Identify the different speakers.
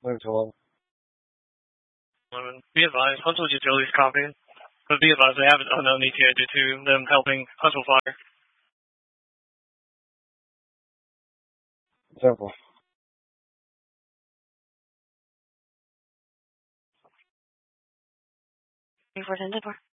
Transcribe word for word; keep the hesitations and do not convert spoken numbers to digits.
Speaker 1: Move to eleven.
Speaker 2: eleven. Be advised, Huntsville Utilities copying. But be advised, they have an unknown E T A due to them helping Huntsville Fire.
Speaker 1: Simple.
Speaker 3: Before ten to four.